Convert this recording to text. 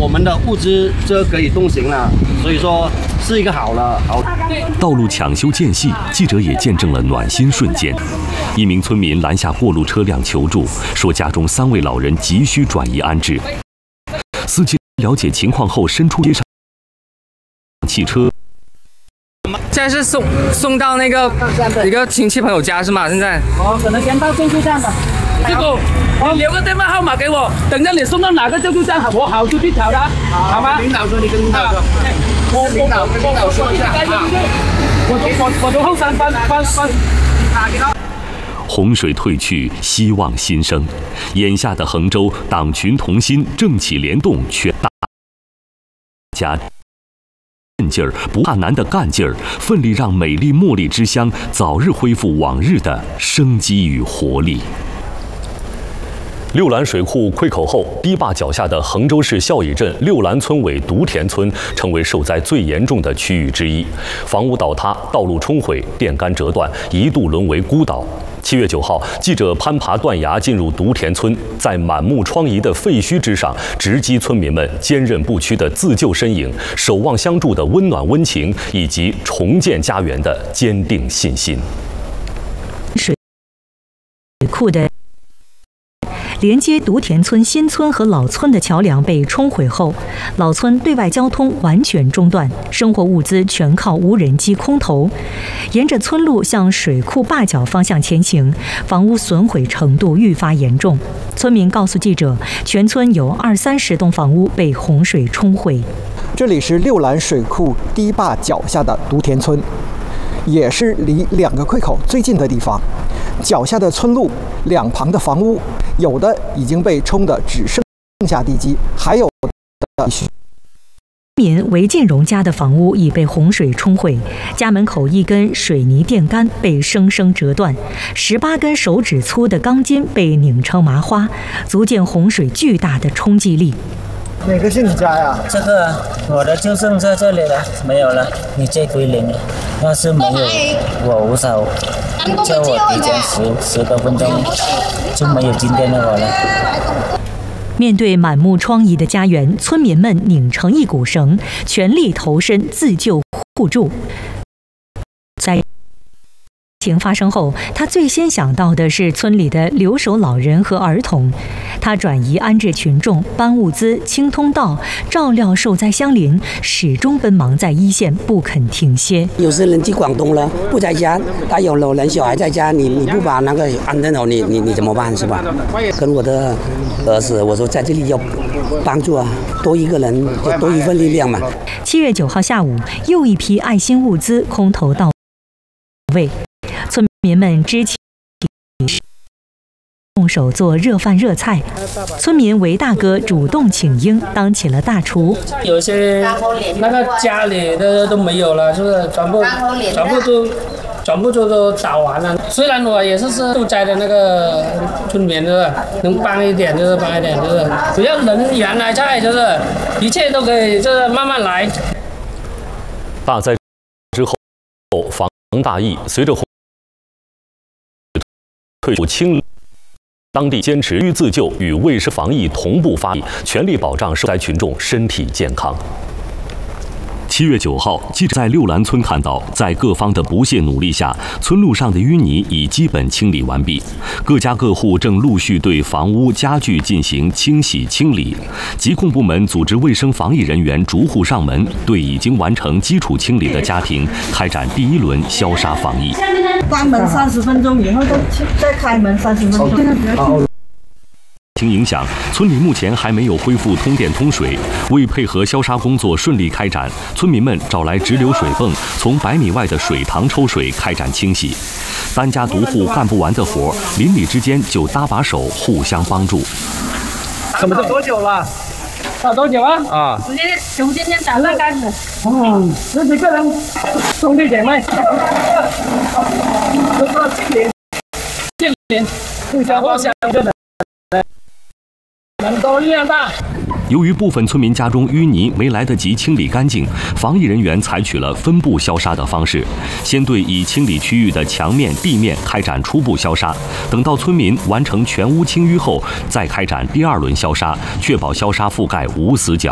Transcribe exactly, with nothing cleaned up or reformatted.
我们的物资就可以通行了，所以说是一个好了好。 道路抢修间隙，记者也见证了暖心瞬间。一名村民拦下过路车辆求助，说家中三位老人急需转移安置。司机了解情况后，伸出街上汽车。 现在是送送到那个一个亲戚朋友家是吗？现在？ 哦，可能先到救助站吧。师傅，你留个电话号码给我，等着你送到哪个救助站，我好出去找他，好吗？领导说，你跟领导说。我领导跟领导说一下啊。我从我我从后山翻翻翻。打给他。 洪水退去，希望新生。眼下的衡州，党群同心，政企联动，全大家韧劲儿，不怕难的干劲儿，奋力让美丽茉莉之乡早日恢复往日的生机与活力。六兰水库溃口后，堤坝脚下的衡州市孝义镇六兰村委独田村成为受灾最严重的区域之一，房屋倒塌、道路冲毁、电杆折断，一度沦为孤岛。七月九号，记者攀爬断崖进入独田村，在满目疮痍的废墟之上，直击村民们坚韧不屈的自救身影、守望相助的温暖温情，以及重建家园的坚定信心。 水库的连接独田村新村和老村的桥梁被冲毁后，老村对外交通完全中断，生活物资全靠无人机空投。沿着村路向水库坝脚方向前行，房屋损毁程度愈发严重。村民告诉记者，全村有二三十栋房屋被洪水冲毁。 这里是六兰水库堤坝脚下的独田村，也是离两个溃口最近的地方。脚下的村路两旁的房屋，有的已经被冲得只剩下地基，还有的民韦进荣家的房屋已被洪水冲毁，家门口一根水泥电杆被生生折断，十八根手指粗的钢筋被拧成麻花，足见洪水巨大的冲击力。 哪个是你家呀？ 这个我的就剩在这里了，没有了，你这归零了。要是没有我无少叫我提前十十多分钟，就没有今天的我了。 面对满目疮痍的家园，村民们拧成一股绳，全力投身自救互助。在事情发生后，他最先想到的是村里的留守老人和儿童。他转移安置群众，搬物资、清通道，照料受灾乡邻，始终奔忙在一线，不肯停歇。 有些人去广东了，不在家，他有老人小孩在家，你你不把那个安顿好，你你你怎么办是吧？跟我的儿子我说，在这里要帮助啊，多一个人就多一份力量嘛。 七月九号下午，又一批爱心物资空投到位，村民们支起动手做热饭热菜，村民韦大哥主动请缨，当起了大厨。 有些那个家里的都没有了，就是全部全部都全部都都打完了。虽然我也是是受灾的那个村民，就是能帮一点就是帮一点，就是只要人缘来在，就是一切都可以，就是慢慢来。 大灾之后，防大疫，随着退出清。当地坚持与自救与卫生防疫同步发力，全力保障受灾群众身体健康。七月九号，记者在六兰村看到，在各方的不懈努力下，村路上的淤泥已基本清理完毕，各家各户正陆续对房屋家具进行清洗清理。疾控部门组织卫生防疫人员逐户上门，对已经完成基础清理的家庭开展第一轮消杀防疫。 关门三十分钟以后再再开门三十分钟。 疫情影响，村里目前还没有恢复通电通水。为配合消杀工作顺利开展，村民们找来直流水泵，从百米外的水塘抽水开展清洗。单家独户干不完的活，邻里之间就搭把手，互相帮助。 怎么多久了？打多久啊？啊， 直接从今天打热干的。 哦，十几个人，兄弟姐妹，都说亲邻，亲邻，互相帮相助的。人都一样大。 由于部分村民家中淤泥没来得及清理干净，防疫人员采取了分步消杀的方式，先对已清理区域的墙面、地面开展初步消杀，等到村民完成全屋清淤后，再开展第二轮消杀，确保消杀覆盖无死角。